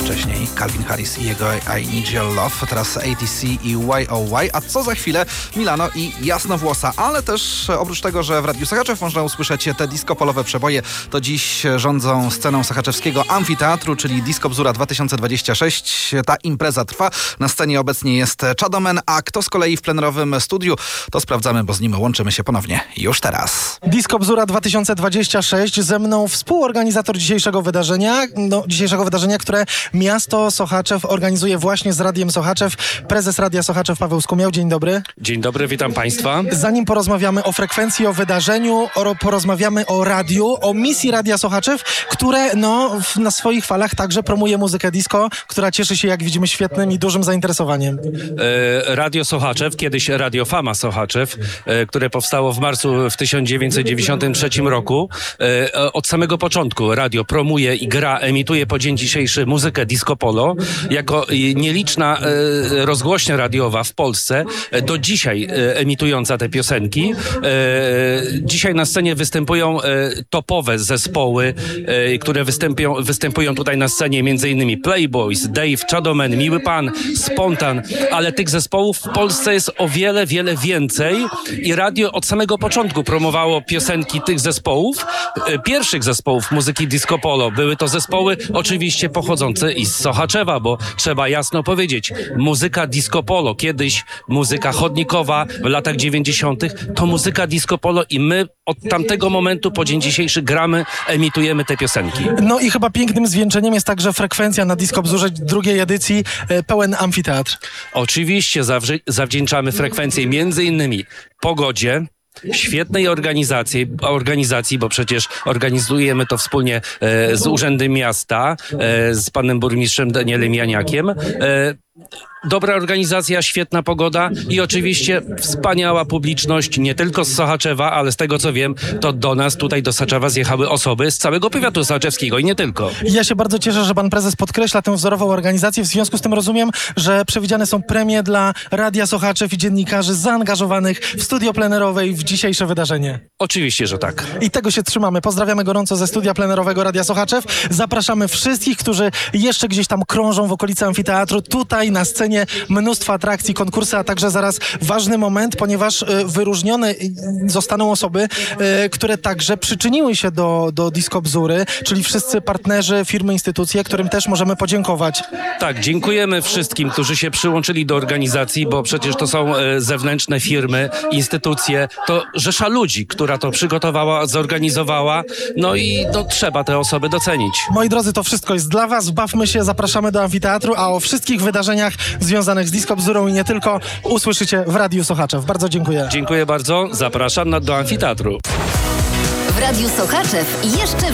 Wcześniej Calvin Harris i jego I Need Your Love, teraz ATC i YOY, a co za chwilę Milano i Jasnowłosa, ale też oprócz tego, że w Radiu Sochaczew można usłyszeć te disco-polowe przeboje, to dziś rządzą sceną sochaczewskiego amfiteatru, czyli Disco Bzura 2026. Ta impreza trwa, na scenie obecnie jest Chadomen, a kto z kolei w plenerowym studiu, to sprawdzamy, bo z nim łączymy się ponownie już teraz. Disco Bzura 2026, ze mną współorganizator dzisiejszego wydarzenia, które miasto Sochaczew organizuje właśnie z Radiem Sochaczew, prezes Radia Sochaczew Paweł Skumiał. Dzień dobry. Dzień dobry, witam Państwa. Zanim porozmawiamy o frekwencji, o wydarzeniu, porozmawiamy o radiu, o misji Radia Sochaczew, które na swoich falach także promuje muzykę disco, która cieszy się, jak widzimy, świetnym i dużym zainteresowaniem. Radio Sochaczew, kiedyś Radio Fama Sochaczew, które powstało w marcu w 1993 roku. Od samego początku radio promuje i gra, emituje po dzień dzisiejszy muzykę disco polo. Jako nieliczna rozgłośnia radiowa w Polsce, do dzisiaj emitująca te piosenki. Dzisiaj na scenie występują topowe zespoły, które występują tutaj na scenie, m.in. Playboys, Dave, Chadomen, Miły Pan, Spontan, ale tych zespołów w Polsce jest o wiele, wiele więcej i radio od samego początku promowało piosenki tych zespołów, pierwszych zespołów muzyki disco polo. Były to zespoły oczywiście pochodzące i z Sochaczewa, bo trzeba jasno powiedzieć, muzyka disco polo, kiedyś muzyka chodnikowa w latach 90. to muzyka disco polo i my od tamtego momentu po dzień dzisiejszy gramy, emitujemy te piosenki. No i chyba pięknym zwieńczeniem jest także frekwencja na Disco Bzurze drugiej edycji, pełen amfiteatr. Oczywiście zawdzięczamy frekwencję między innymi pogodzie, świetnej organizacji, bo przecież organizujemy to wspólnie z Urzędem Miasta, z panem burmistrzem Danielem Janiakiem. Dobra organizacja, świetna pogoda i oczywiście wspaniała publiczność, nie tylko z Sochaczewa, ale z tego co wiem, to do nas tutaj do Sochaczewa zjechały osoby z całego powiatu sochaczewskiego i nie tylko. Ja się bardzo cieszę, że pan prezes podkreśla tę wzorową organizację. W związku z tym rozumiem, że przewidziane są premie dla Radia Sochaczew i dziennikarzy zaangażowanych w studio plenerowe i w dzisiejsze wydarzenie. Oczywiście, że tak. I tego się trzymamy. Pozdrawiamy gorąco ze studia plenerowego Radia Sochaczew. Zapraszamy wszystkich, którzy jeszcze gdzieś tam krążą w okolicy amfiteatru. Tutaj na scenie mnóstwo atrakcji, konkursy, a także zaraz ważny moment, ponieważ wyróżnione zostaną osoby, które także przyczyniły się do Disco Bzury, czyli wszyscy partnerzy, firmy, instytucje, którym też możemy podziękować. Tak, dziękujemy wszystkim, którzy się przyłączyli do organizacji, bo przecież to są zewnętrzne firmy, instytucje, to rzesza ludzi, która to przygotowała, zorganizowała, no i to trzeba te osoby docenić. Moi drodzy, to wszystko jest dla was, bawmy się, zapraszamy do amfiteatru, a o wszystkich wydarzeniach związanych z Disco Bzurą i nie tylko usłyszycie w Radiu Sochaczew. Bardzo dziękuję. Dziękuję bardzo, zapraszam do amfiteatru. W Radiu Sochaczew jeszcze